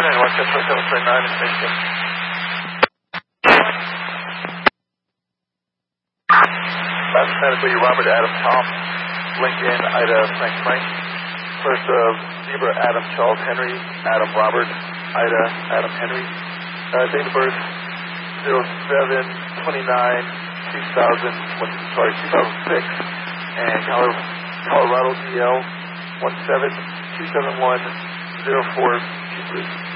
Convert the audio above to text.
and 17479 is station. Last Santa Fe, Robert, Adam, Tom, Lincoln, Ida, Frank, Frank. First of Zebra, Adam, Charles, Henry, Adam, Robert, Ida, Adam, Henry. Date of birth, 07/29/2006, and Colorado DL 172710423.